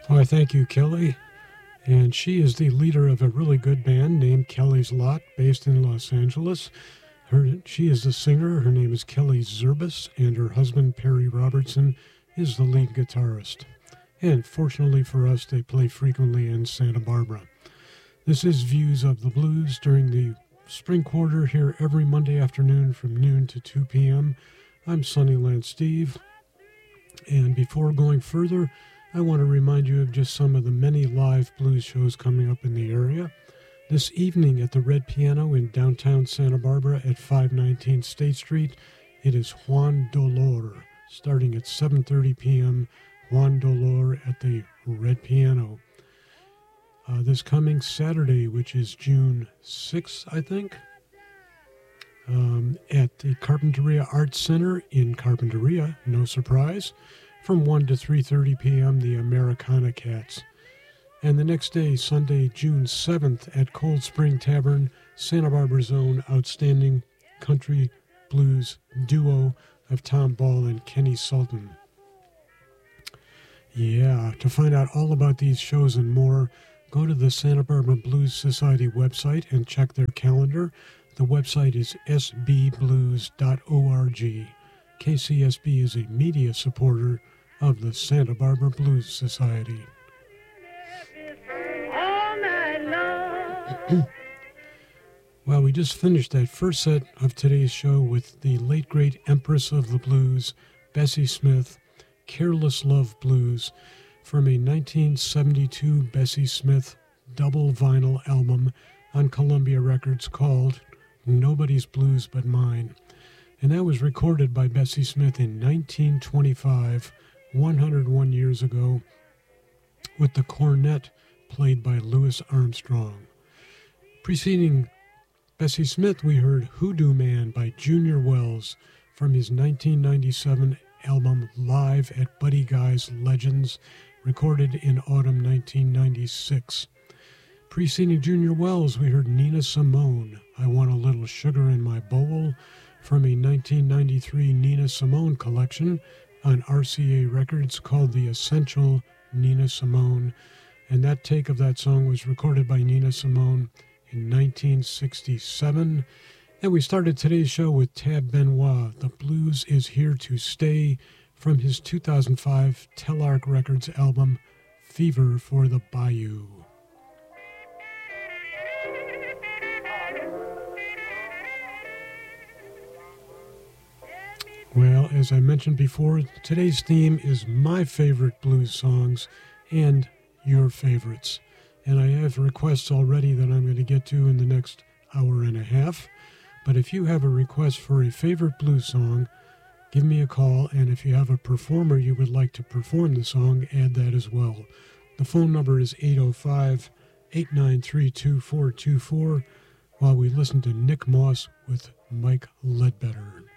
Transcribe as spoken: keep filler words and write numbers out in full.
Why, thank you, Kelly. And she is the leader of a really good band named Kelly's Lot, based in Los Angeles. Her, she is the singer. Her name is Kelly Zerbis, and her husband, Perry Robertson, is the lead guitarist. And fortunately for us, they play frequently in Santa Barbara. This is Views of the Blues during the spring quarter here every Monday afternoon from noon to two p.m. I'm Sunnyland Steve. And before going further, I want to remind you of just some of the many live blues shows coming up in the area. This evening at the Red Piano in downtown Santa Barbara at five nineteen State Street, it is Juan Dolor, starting at seven thirty p.m., Juan Dolor at the Red Piano. Uh, this coming Saturday, which is June sixth, I think, um, at the Carpinteria Arts Center in Carpinteria, no surprise, from one to three thirty p.m., the Americana Cats. And the next day, Sunday, June seventh, at Cold Spring Tavern, Santa Barbara's own outstanding country blues duo of Tom Ball and Kenny Sultan. Yeah, to find out all about these shows and more, go to the Santa Barbara Blues Society website and check their calendar. The website is s b blues dot org. K C S B is a media supporter of the Santa Barbara Blues Society. All night long. Well, we just finished that first set of today's show with the late great Empress of the Blues, Bessie Smith, Careless Love Blues, from a nineteen seventy-two Bessie Smith double vinyl album on Columbia Records called Nobody's Blues But Mine. And that was recorded by Bessie Smith in nineteen twenty-five, one hundred one years ago, with the cornet played by Louis Armstrong. Preceding Bessie Smith, we heard Hoodoo Man by Junior Wells from his nineteen ninety-seven album Live at Buddy Guy's Legends, recorded in autumn nineteen ninety-six. Preceding Junior Wells, we heard Nina Simone, I Want a Little Sugar in My Bowl, from a nineteen ninety-three Nina Simone collection on R C A Records called The Essential Nina Simone, and that take of that song was recorded by Nina Simone in nineteen sixty-seven. And we started today's show with Tab Benoit, The Blues Is Here to Stay, from his two thousand five Telarc Records album, Fever for the Bayou. Well, as I mentioned before, today's theme is my favorite blues songs and your favorites. And I have requests already that I'm going to get to in the next hour and a half. But if you have a request for a favorite blues song, give me a call, and if you have a performer you would like to perform the song, add that as well. The phone number is eight oh five, eight nine three, two four two four, while we listen to Nick Moss with Mike Ledbetter.